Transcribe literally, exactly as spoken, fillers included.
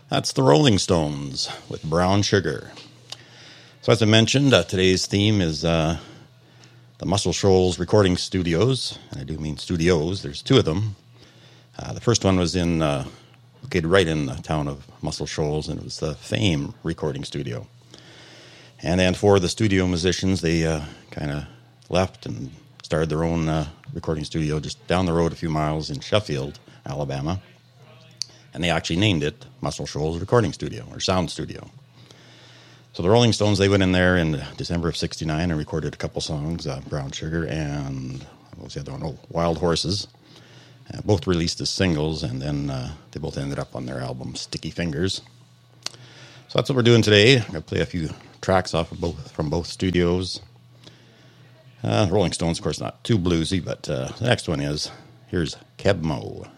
That's the Rolling Stones with Brown Sugar. So as I mentioned, uh, today's theme is uh, the Muscle Shoals Recording Studios. And I do mean studios. There's two of them. Uh, the first one was in uh, located right in the town of Muscle Shoals, and it was the Fame Recording Studio. And then for the studio musicians, they uh, kind of left and started their own uh, recording studio just down the road a few miles in Sheffield, Alabama. And they actually named it Muscle Shoals Recording Studio, or Sound Studio. So the Rolling Stones, they went in there in December of sixty-nine and recorded a couple songs, uh, Brown Sugar and, what was the other one? Oh, Wild Horses. Uh, both released as singles, and then uh, they both ended up on their album Sticky Fingers. So that's what we're doing today. I'm going to play a few tracks off of both from both studios. Uh, Rolling Stones, of course, not too bluesy, but uh, the next one is, here's Keb' Mo'.